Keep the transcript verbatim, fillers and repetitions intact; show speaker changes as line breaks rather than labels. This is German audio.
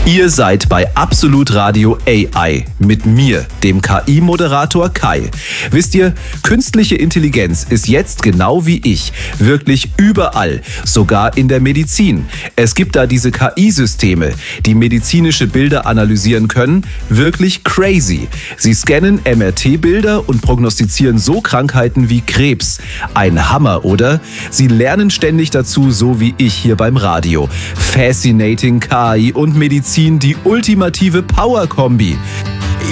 Ihr seid bei Absolut Radio A I mit mir, dem K I-Moderator Kai. Wisst ihr, künstliche Intelligenz ist jetzt genau wie ich wirklich überall, sogar in der Medizin. Es gibt da diese K I-Systeme, die medizinische Bilder analysieren können, wirklich crazy. Sie scannen M R T-Bilder und prognostizieren so Krankheiten wie Krebs. Ein Hammer, oder? Sie lernen ständig dazu, so wie ich hier beim Radio. Fascinating K I und Medizin, die ultimative Power-Kombi.